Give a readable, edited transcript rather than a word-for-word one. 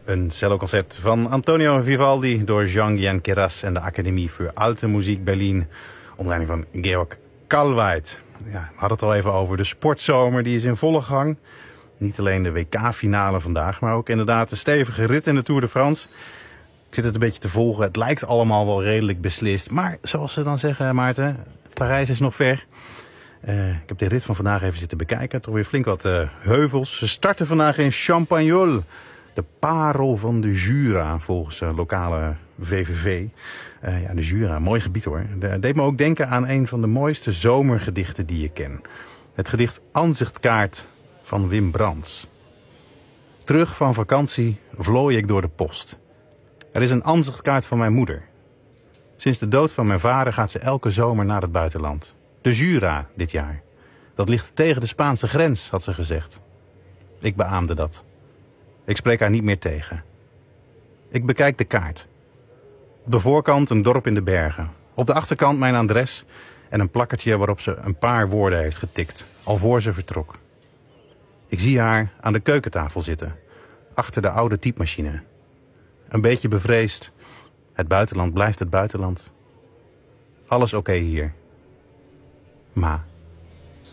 Een celloconcert van Antonio Vivaldi door Jean-Guillain Queyras en de Academie für Alte Musik Berlin onder leiding van Georg Kalweit. Ja, we hadden het al even over de sportzomer, die is in volle gang. Niet alleen de WK-finale vandaag, maar ook inderdaad de stevige rit in de Tour de France. Ik zit het een beetje te volgen, het lijkt allemaal wel redelijk beslist. Maar zoals ze dan zeggen, Maarten, Parijs is nog ver. Ik heb de rit van vandaag even zitten bekijken. Toch weer flink wat heuvels. Ze starten vandaag in Champagnole. De parel van de Jura, volgens lokale VVV. Ja, de Jura, mooi gebied hoor. Dat deed me ook denken aan een van de mooiste zomergedichten die ik ken. Het gedicht Ansichtkaart van Wim Brands. Terug van vakantie vlooi ik door de post. Er is een ansichtkaart van mijn moeder. Sinds de dood van mijn vader gaat ze elke zomer naar het buitenland. De Jura dit jaar. Dat ligt tegen de Spaanse grens, had ze gezegd. Ik beaamde dat. Ik spreek haar niet meer tegen. Ik bekijk de kaart. Op de voorkant een dorp in de bergen. Op de achterkant mijn adres en een plakkertje waarop ze een paar woorden heeft getikt, al voor ze vertrok. Ik zie haar aan de keukentafel zitten, achter de oude typemachine. Een beetje bevreesd. Het buitenland blijft het buitenland. Alles oké hier. Maar